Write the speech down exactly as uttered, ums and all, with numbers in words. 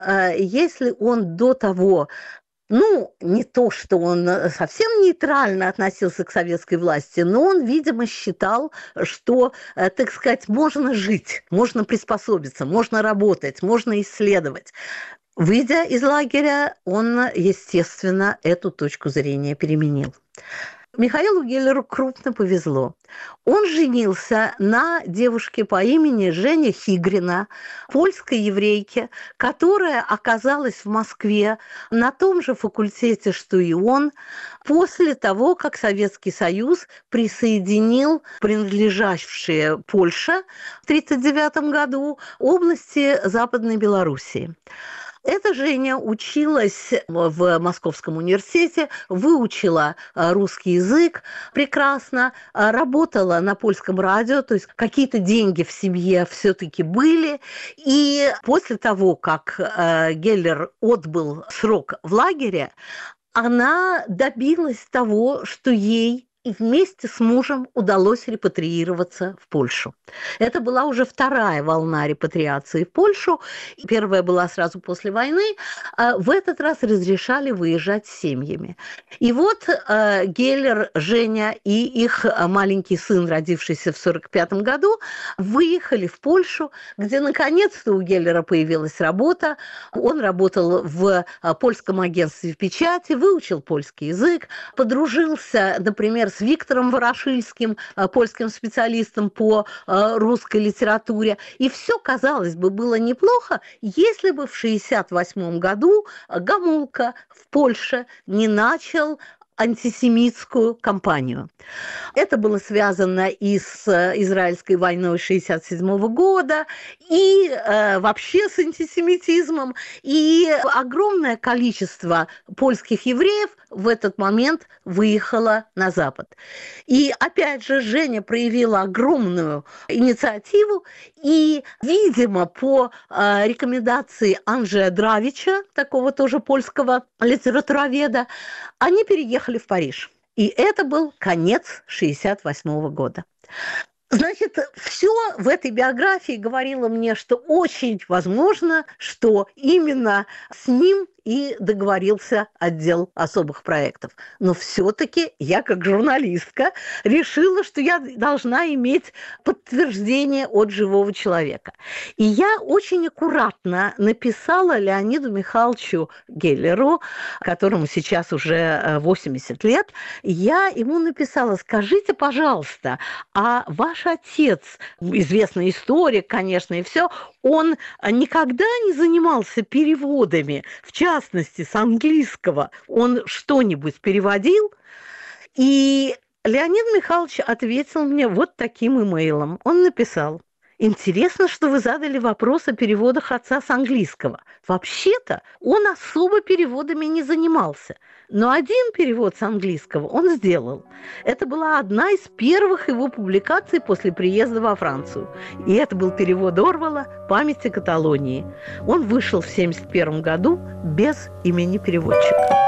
э, если он до того, ну, не то, что он совсем нейтрально относился к советской власти, но он, видимо, считал, что, так сказать, можно жить, можно приспособиться, можно работать, можно исследовать. Выйдя из лагеря, он, естественно, эту точку зрения переменил. Михаилу Геллеру крупно повезло. Он женился на девушке по имени Женя Хигрина, польской еврейке, которая оказалась в Москве на том же факультете, что и он, после того, как Советский Союз присоединил принадлежавшие Польше в тысяча девятьсот тридцать девятом году области Западной Белоруссии. Эта Женя училась в Московском университете, выучила русский язык прекрасно, работала на польском радио, то есть какие-то деньги в семье все-таки были. И после того, как Геллер отбыл срок в лагере, она добилась того, что ей и вместе с мужем удалось репатриироваться в Польшу. Это была уже вторая волна репатриации в Польшу. Первая была сразу после войны. В этот раз разрешали выезжать с семьями. И вот Геллер, Женя и их маленький сын, родившийся в сорок пятом году, выехали в Польшу, где наконец-то у Геллера появилась работа. Он работал в польском агентстве печати, выучил польский язык, подружился, например, с Виктором Ворошильским, польским специалистом по русской литературе. И все, казалось бы, было неплохо, если бы в шестьдесят восьмом году Гомулка в Польше не начал антисемитскую кампанию. Это было связано и с израильской войной шестьдесят седьмого года, и э, вообще с антисемитизмом. И огромное количество польских евреев в этот момент выехало на Запад. И опять же Женя проявила огромную инициативу, и, видимо, по э, рекомендации Анджея Дравича, такого тоже польского литературоведа, они переехали в Париж. И это был конец шестьдесят восьмого года. Значит, все в этой биографии говорило мне, что очень возможно, что именно с ним и договорился отдел особых проектов. Но все-таки я, как журналистка, решила, что я должна иметь подтверждение от живого человека. И я очень аккуратно написала Леониду Михайловичу Геллеру, которому сейчас уже восемьдесят лет, я ему написала: скажите, пожалуйста, а ваш отец, известный историк, конечно, и все, он никогда не занимался переводами, в частности, с английского? Он что-нибудь переводил? И Леонид Михайлович ответил мне вот таким имейлом. Он написал: интересно, что вы задали вопрос о переводах отца с английского. Вообще-то он особо переводами не занимался. Но один перевод с английского он сделал. Это была одна из первых его публикаций после приезда во Францию. И это был перевод Орвелла «Памяти Каталонии». Он вышел в семьдесят первом году без имени переводчика.